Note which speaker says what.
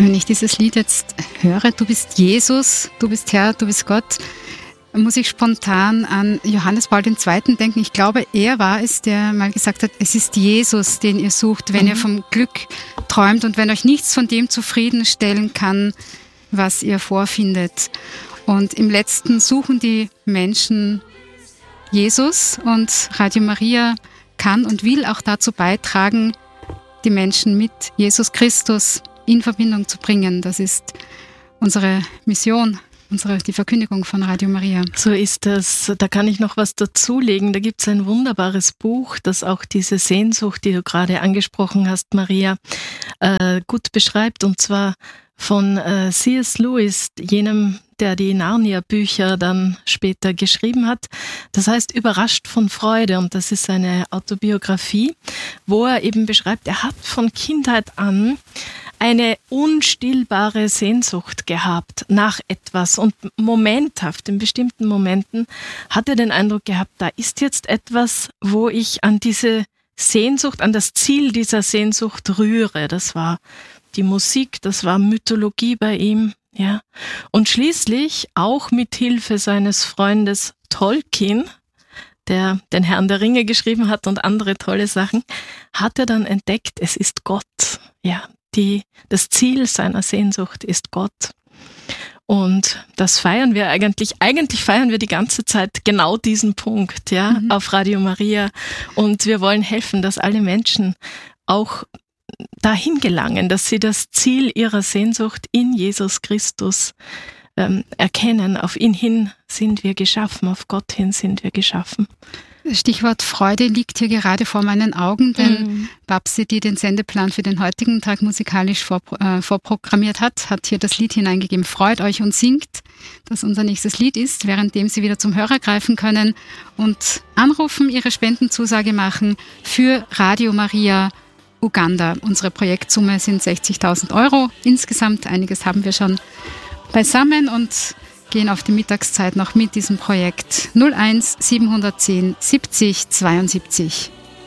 Speaker 1: Wenn ich dieses Lied jetzt höre, du bist Jesus, du bist Herr, du bist Gott, muss ich spontan an Johannes Paul II. Denken. Ich glaube, er war es, der mal gesagt hat, es ist Jesus, den ihr sucht, wenn ihr vom Glück träumt und wenn euch nichts von dem zufriedenstellen kann, was ihr vorfindet. Und im Letzten suchen die Menschen Jesus und Radio Maria kann und will auch dazu beitragen, die Menschen mit Jesus Christus in Verbindung zu bringen. Das ist unsere Mission, die Verkündigung von Radio Maria.
Speaker 2: So ist das. Da kann ich noch was dazulegen. Da gibt es ein wunderbares Buch, das auch diese Sehnsucht, die du gerade angesprochen hast, Maria, gut beschreibt. Und zwar von C.S. Lewis, jenem, der die Narnia-Bücher dann später geschrieben hat. Das heißt Überrascht von Freude, und das ist eine Autobiografie, wo er eben beschreibt, er hat von Kindheit an eine unstillbare Sehnsucht gehabt nach etwas, und momenthaft, in bestimmten Momenten, hat er den Eindruck gehabt, da ist jetzt etwas, wo ich an diese Sehnsucht, an das Ziel dieser Sehnsucht rühre. Das war die Musik, das war Mythologie bei ihm, ja. Und schließlich, auch mit Hilfe seines Freundes Tolkien, der den Herrn der Ringe geschrieben hat und andere tolle Sachen, hat er dann entdeckt, es ist Gott, ja. Das Ziel seiner Sehnsucht ist Gott. Und das feiern wir eigentlich feiern wir die ganze Zeit genau diesen Punkt, ja, auf Radio Maria. Und wir wollen helfen, dass alle Menschen auch dahin gelangen, dass sie das Ziel ihrer Sehnsucht in Jesus Christus erkennen. Auf ihn hin sind wir geschaffen, auf Gott hin sind wir geschaffen.
Speaker 1: Stichwort Freude liegt hier gerade vor meinen Augen, denn Babsi, die den Sendeplan für den heutigen Tag musikalisch vorprogrammiert hat hier das Lied hineingegeben, Freut euch und singt, das unser nächstes Lied ist, währenddem Sie wieder zum Hörer greifen können und anrufen, Ihre Spendenzusage machen für Radio Maria Uganda. Unsere Projektsumme sind 60.000 €. Insgesamt, einiges haben wir schon beisammen und gehen auf die Mittagszeit noch mit diesem Projekt 01 710 70 72.